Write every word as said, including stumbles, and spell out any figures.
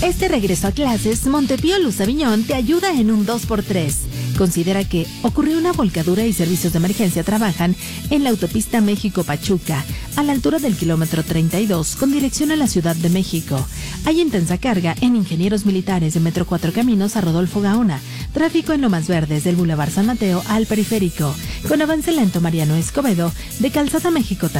Este regreso a clases, Montepío Luz Aviñón te ayuda en un dos por tres. Considera que ocurrió una volcadura y servicios de emergencia trabajan en la autopista México-Pachuca, a la altura del kilómetro treinta y dos, con dirección a la Ciudad de México. Hay intensa carga en Ingenieros Militares de Metro Cuatro Caminos a Rodolfo Gaona. Tráfico en Lomas Verdes del Boulevard San Mateo al Periférico. Con avance lento Mariano Escobedo de Calzada México